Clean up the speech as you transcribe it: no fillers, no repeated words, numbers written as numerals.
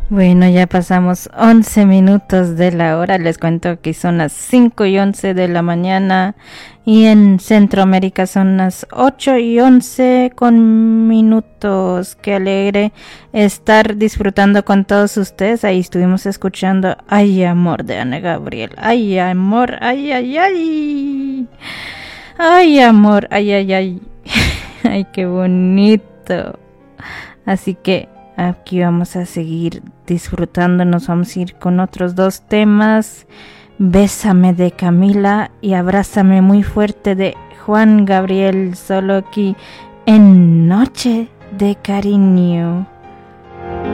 Bueno, ya pasamos 11 minutos de la hora. Les cuento que son las 5:11 de la mañana y en Centroamérica son las 8:11 con minutos. Qué alegre estar disfrutando con todos ustedes. Ahí estuvimos escuchando Ay Amor de Ana Gabriel. Ay amor, ay, ay, ay. Ay amor, ay, ay, ay. Ay, qué bonito. Así que aquí vamos a seguir disfrutando, nos vamos a ir con otros dos temas. Bésame de Camila y Abrázame muy fuerte de Juan Gabriel, solo aquí en Noche de Cariño.